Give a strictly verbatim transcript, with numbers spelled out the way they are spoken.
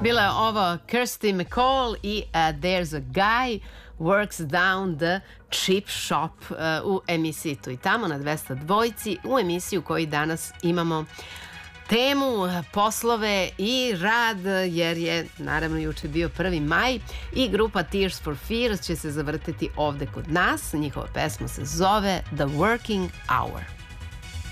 Bila je ovo Kirsty MacColl i uh, There's a Guy Works Down the Chip Shop uh, u emisiji Tu i tamo na dvesta dvojci, u emisiju koju danas imamo temu poslove i rad, jer je naravno juče bio prvi maj i grupa Tears for Fears će se zavrteti ovde kod nas. Njihova pesma se zove The Working Hour.